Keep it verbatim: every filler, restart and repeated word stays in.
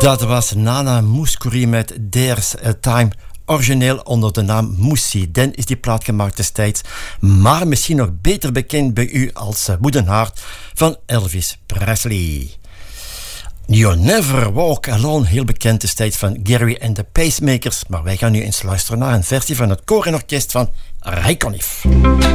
Dat was Nana Mouskouri met There's a Time, origineel onder de naam Moussie. Dan is die plaat gemaakt destijds, maar misschien nog beter bekend bij u als Wooden Heart van Elvis Presley. You'll Never Walk Alone, heel bekend destijds van Gary and the Pacemakers, maar wij gaan nu eens luisteren naar een versie van het koor en orkest van Ray Conniff.